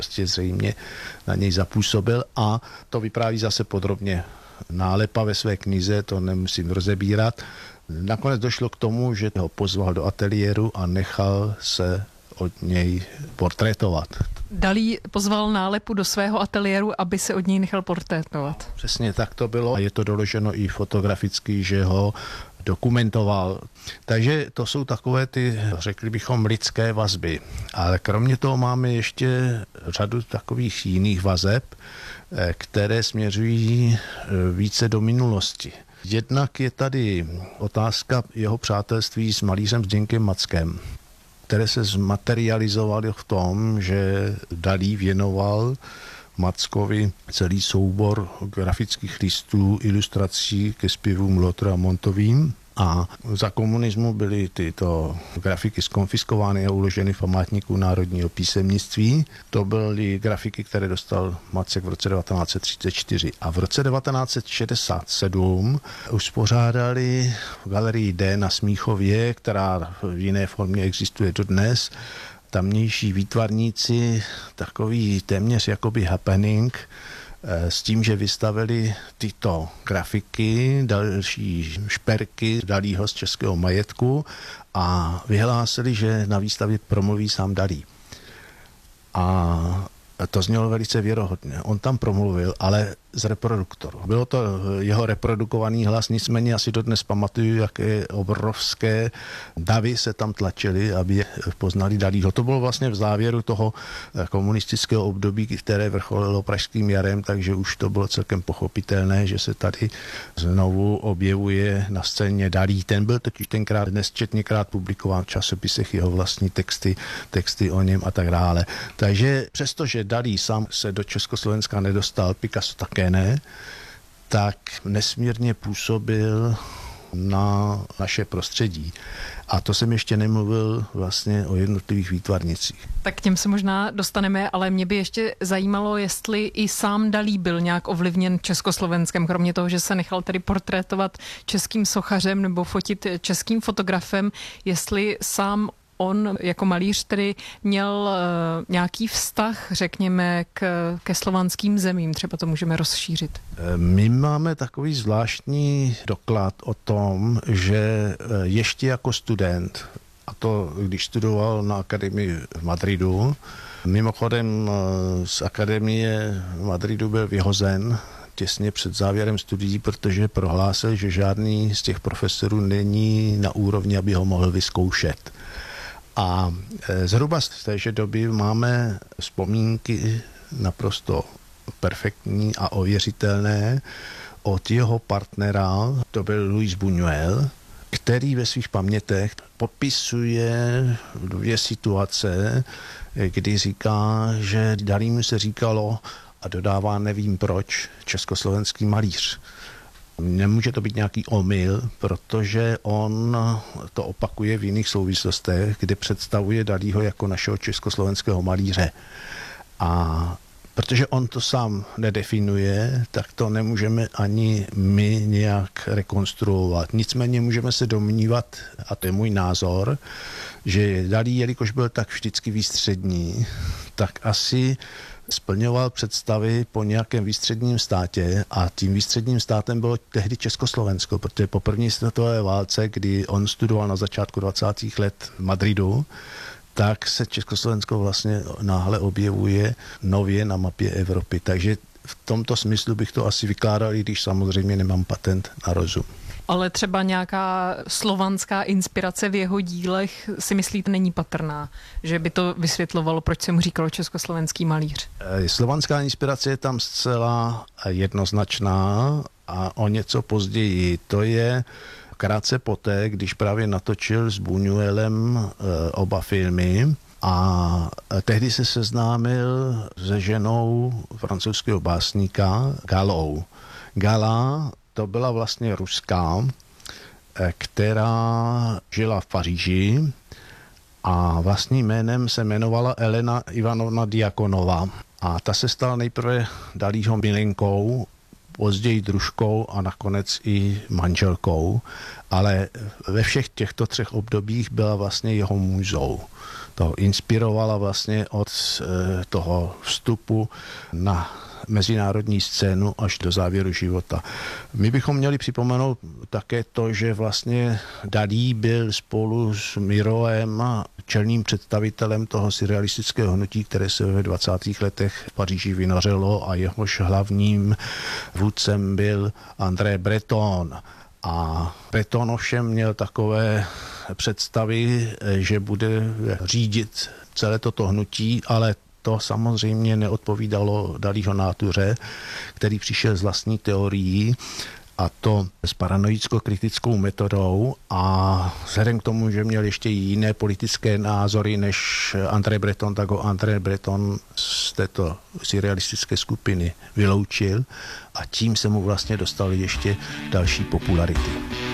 prostě zřejmě na něj zapůsobil a to vypráví zase podrobně Nálepa ve své knize, to nemusím rozebírat. Nakonec došlo k tomu, že ho pozval do ateliéru a nechal se od něj portrétovat. Dalí pozval Nálepu do svého ateliéru, aby se od něj nechal portrétovat. Přesně tak to bylo a je to doloženo i fotograficky, že ho dokumentoval. Takže to jsou takové ty, řekli bychom, lidské vazby. Ale kromě toho máme ještě řadu takových jiných vazeb, které směřují více do minulosti. Jednak je tady otázka jeho přátelství s malířem Zdeňkem Mackem, které se zmaterializovaly v tom, že Dalí věnoval Mackovi celý soubor grafických listů, ilustrací ke zpěvům Lotra a Montovým. A za komunismu byly tyto grafiky zkonfiskovány a uloženy v památníku národního písemnictví. To byly grafiky, které dostal Macek v roce 1934. A v roce 1967 uspořádali v Galerii D na Smíchově, která v jiné formě existuje dodnes, tamnější výtvarníci takový téměř jakoby happening, s tím, že vystavili tyto grafiky, další šperky Dalího z českého majetku a vyhlásili, že na výstavě promluví sám Dalí. A to znělo velice věrohodně. On tam promluvil, ale z reproduktoru. Bylo to jeho reprodukovaný hlas, nicméně asi dodnes pamatuju, jaké obrovské davy se tam tlačily, aby poznali Dalího. To bylo vlastně v závěru toho komunistického období, které vrcholilo Pražským jarem, takže už to bylo celkem pochopitelné, že se tady znovu objevuje na scéně Dalí. Ten byl totiž tenkrát nesčetněkrát publikován v časopisech, jeho vlastní texty o něm a tak dále. Takže přestože Dalí sám se do Československa nedostal, Picasso také ne, tak nesmírně působil na naše prostředí. A to jsem ještě nemluvil vlastně o jednotlivých výtvarnicích. Tak k těm se možná dostaneme, ale mě by ještě zajímalo, jestli i sám Dalí byl nějak ovlivněn Československem, kromě toho, že se nechal tedy portrétovat českým sochařem nebo fotit českým fotografem, jestli sám on jako malíř tedy měl nějaký vztah, řekněme, ke slovanským zemím. Třeba to můžeme rozšířit. My máme takový zvláštní doklad o tom, že ještě jako student, a to když studoval na akademii v Madridu, mimochodem z akademie v Madridu byl vyhozen těsně před závěrem studií, protože prohlásil, že žádný z těch profesorů není na úrovni, aby ho mohl vyzkoušet. A zhruba z téže doby máme vzpomínky naprosto perfektní a ověřitelné od jeho partnera, to byl Luis Buñuel, který ve svých pamětech popisuje dvě situace, kdy říká, že Dalímu se říkalo, a dodává nevím proč, československý malíř. Nemůže to být nějaký omyl, protože on to opakuje v jiných souvislostech, kde představuje Dalího jako našeho československého malíře. A protože on to sám nedefinuje, tak to nemůžeme ani my nějak rekonstruovat. Nicméně můžeme se domnívat, a to je můj názor, že Dalí, jelikož byl tak vždycky výstřední, tak asi splňoval představy po nějakém výstředním státě a tím výstředním státem bylo tehdy Československo, protože po první světové válce, kdy on studoval na začátku 20. let v Madridu, tak se Československo vlastně náhle objevuje nově na mapě Evropy. Takže v tomto smyslu bych to asi vykládal, i když samozřejmě nemám patent na rozum. Ale třeba nějaká slovanská inspirace v jeho dílech si myslíte není patrná, že by to vysvětlovalo, proč se mu říkalo československý malíř? Slovanská inspirace je tam zcela jednoznačná a o něco později. To je krátce poté, když právě natočil s Buñuelem oba filmy a tehdy se seznámil se ženou francouzského básníka Galou. Gala to byla vlastně Ruská, která žila v Paříži a vlastním jménem se jmenovala Elena Ivanovna Diakonová. A ta se stala nejprve Dalího milenkou, později družkou a nakonec i manželkou, ale ve všech těchto třech obdobích byla vlastně jeho můzou. toho inspirovala vlastně od toho vstupu na mezinárodní scénu až do závěru života. My bychom měli připomenout také to, že vlastně Dalí byl spolu s Miroem čelným představitelem toho surrealistického hnutí, které se ve 20. letech v Paříži vynořilo a jehož hlavním vůdcem byl André Breton. A Breton ovšem měl takové představy, že bude řídit celé toto hnutí, ale to samozřejmě neodpovídalo Dalího nátuře, který přišel s vlastní teorií, a to s paranoicko-kritickou metodou, a vzhledem k tomu, že měl ještě jiné politické názory než André Breton, tak ho André Breton z této surrealistické skupiny vyloučil a tím se mu vlastně dostal ještě další popularity.